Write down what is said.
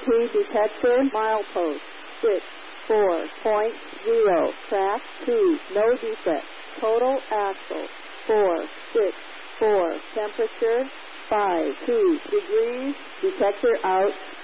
ESP detector, milepost 64.0, track 2, no defect, total axle 464, temperature 52 degrees, detector out.